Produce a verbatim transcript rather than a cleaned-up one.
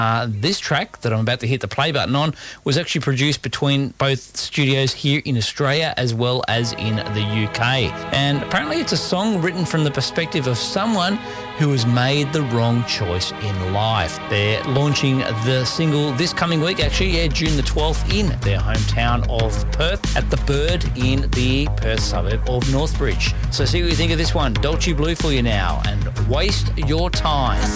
Uh, this track that I'm about to hit the play button on was actually produced between both studios here in Australia as well as in the U K. And apparently it's a song written from the perspective of someone who has made the wrong choice in life. They're launching the single this coming week, actually, yeah, June the twelfth, in their hometown of Perth at the Bird in the Perth suburb of Northbridge. So see what you think of this one. Dolce Blue for you now, and Waste Your Time.